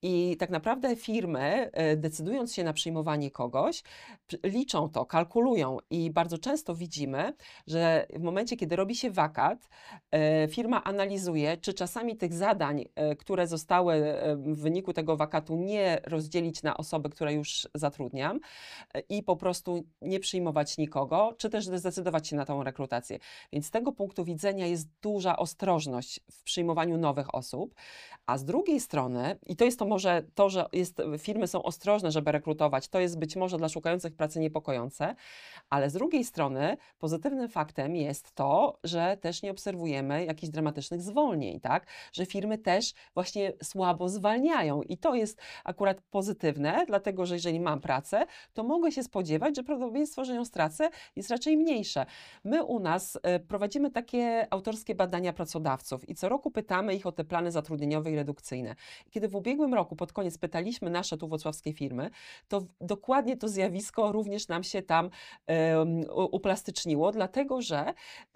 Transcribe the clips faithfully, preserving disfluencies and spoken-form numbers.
I tak naprawdę firmy, e, decydując się na przyjmowanie kogoś, p- liczą to, kalkulują i bardzo często widzimy, że w momencie, kiedy robi się wakat, e, firma analizuje, czy czasami tych zadań, e, które zostały e, w wyniku tego wakatu, nie rozdzielić na osoby, które już zatrudniam e, i po prostu nie przyjmować nikogo, czy też zdecydować się na tą rekrutację. Więc z tego punktu widzenia jest duża ostrożność w przyjmowaniu nowych osób, a z drugiej strony, i to jest to może to, że jest, firmy są ostrożne, żeby rekrutować, to jest być może dla szukających pracy niepokojące, ale z drugiej strony pozytywnym faktem jest to, że też nie obserwujemy jakichś dramatycznych zwolnień, tak? Że firmy też właśnie słabo zwalniają i to jest akurat pozytywne, dlatego że jeżeli mam pracę, to mogę się spodziewać, że prawdopodobieństwo, że ją stracę, jest raczej mniejsze. My u nas e, prowadzimy takie autorskie badania pracodawców i co roku pytamy ich o te plany zatrudnieniowe i redukcyjne. I kiedy w ubiegłym roku pod koniec pytaliśmy nasze tu włocławskie firmy, to w- dokładnie to zjawisko również nam się tam em, u- uplastyczniło, dlatego że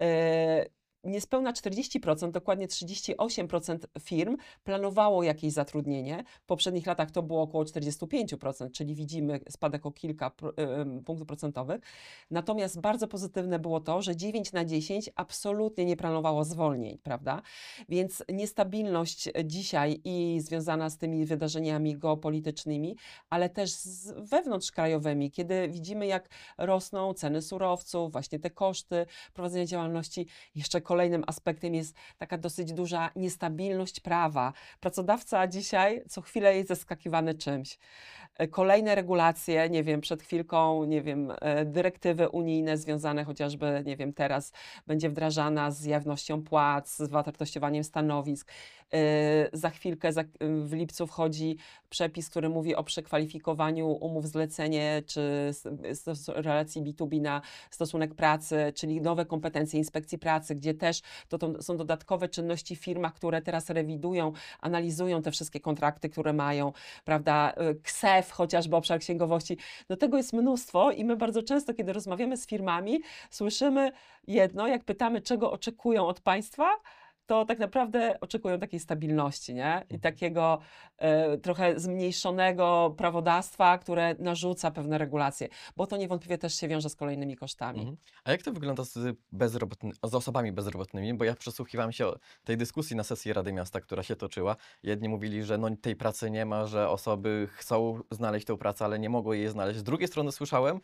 e, niespełna czterdzieści procent, dokładnie trzydzieści osiem procent firm planowało jakieś zatrudnienie. W poprzednich latach to było około czterdzieści pięć procent, czyli widzimy spadek o kilka pro- em, punktów procentowych. Natomiast bardzo pozytywne było to, że dziewięć na dziesięć absolutnie nie planowało zwolnień, prawda? Więc niestabilność dzisiaj i związana z tymi wydarzeniami geopolitycznymi, ale też z wewnątrzkrajowymi, kiedy widzimy, jak rosną ceny surowców, właśnie te koszty prowadzenia działalności. Jeszcze kolejnym aspektem jest taka dosyć duża niestabilność prawa. Pracodawca dzisiaj co chwilę jest zaskakiwany czymś. E, Kolejne regulacje, nie wiem, przed chwilką, nie wiem, e, dyrektywy unijne związane chociażby, nie wiem, teraz będzie wdrażana z jawnością płac, z wartościowaniem stanowisk. E, Za chwilkę, za, w lipcu wchodzi przepis, który mówi o przekwalifikowaniu umów zlecenie czy s- stos- relacji B dwa B na stosunek pracy, czyli nowe kompetencje inspekcji pracy, gdzie też to, to są dodatkowe czynności w firmach, które teraz rewidują, analizują te wszystkie kontrakty, które mają, prawda, y, K S E F, chociażby obszar księgowości. Do tego jest mnóstwo i my bardzo często, kiedy rozmawiamy z firmami, słyszymy jedno, jak pytamy, czego oczekują od państwa, to tak naprawdę oczekują takiej stabilności, nie? I takiego e, trochę zmniejszonego prawodawstwa, które narzuca pewne regulacje, bo to niewątpliwie też się wiąże z kolejnymi kosztami. Mhm. A jak to wygląda z, bezrobotny, z osobami bezrobotnymi? Bo ja przesłuchiwałem się o tej dyskusji na sesji Rady Miasta, która się toczyła. Jedni mówili, że no, tej pracy nie ma, że osoby chcą znaleźć tę pracę, ale nie mogą jej znaleźć. Z drugiej strony słyszałem,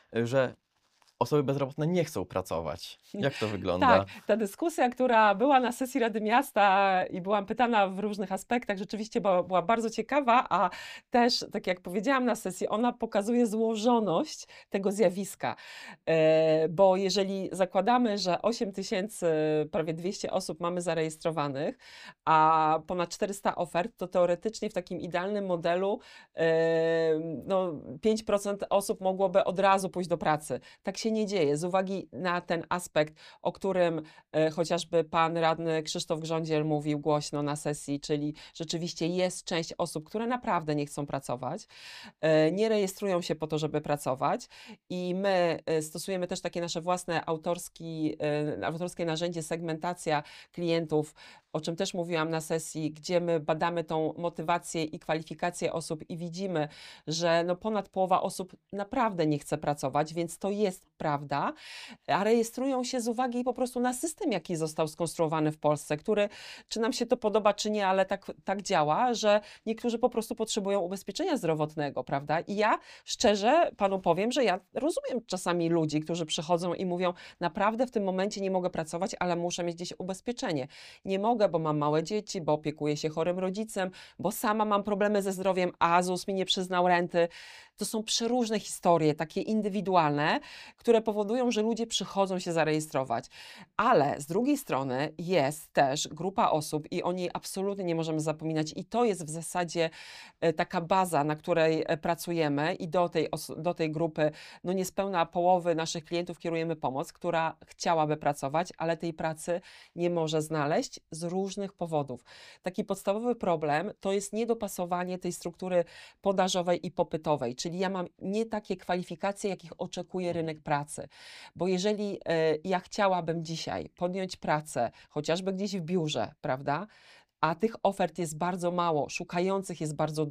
że osoby bezrobotne nie chcą pracować. Jak to Tak, wygląda? ta dyskusja, która była na sesji Rady Miasta i byłam pytana w różnych aspektach, rzeczywiście była, była bardzo ciekawa, a też, tak jak powiedziałam na sesji, ona pokazuje złożoność tego zjawiska. E, bo jeżeli zakładamy, że osiem tysięcy, prawie dwieście osób mamy zarejestrowanych, a ponad czterysta ofert, to teoretycznie w takim idealnym modelu e, no, pięć procent osób mogłoby od razu pójść do pracy. Tak się nie dzieje z uwagi na ten aspekt, o którym e, chociażby pan radny Krzysztof Grządziel mówił głośno na sesji, czyli rzeczywiście jest część osób, które naprawdę nie chcą pracować, e, nie rejestrują się po to, żeby pracować i my e, stosujemy też takie nasze własne autorski, e, autorskie narzędzie segmentacja klientów, o czym też mówiłam na sesji, gdzie my badamy tą motywację i kwalifikację osób i widzimy, że no ponad połowa osób naprawdę nie chce pracować, więc to jest prawda, a rejestrują się z uwagi po prostu na system, jaki został skonstruowany w Polsce, który, czy nam się to podoba, czy nie, ale tak, tak działa, że niektórzy po prostu potrzebują ubezpieczenia zdrowotnego, prawda? I ja szczerze panu powiem, że ja rozumiem czasami ludzi, którzy przychodzą i mówią, naprawdę w tym momencie nie mogę pracować, ale muszę mieć gdzieś ubezpieczenie. Nie mogę, bo mam małe dzieci, bo opiekuję się chorym rodzicem, bo sama mam problemy ze zdrowiem, a ZUS mi nie przyznał renty. To są przeróżne historie, takie indywidualne, które powodują, że ludzie przychodzą się zarejestrować. Ale z drugiej strony jest też grupa osób i o niej absolutnie nie możemy zapominać i to jest w zasadzie e, taka baza, na której e, pracujemy i do tej, os- do tej grupy no niespełna połowy naszych klientów kierujemy pomoc, która chciałaby pracować, ale tej pracy nie może znaleźć z różnych powodów. Taki podstawowy problem to jest niedopasowanie tej struktury podażowej i popytowej, czyli ja mam nie takie kwalifikacje, jakich oczekuje rynek pracy. Bo jeżeli e, ja chciałabym dzisiaj podjąć pracę, chociażby gdzieś w biurze, prawda, a tych ofert jest bardzo mało, szukających jest bardzo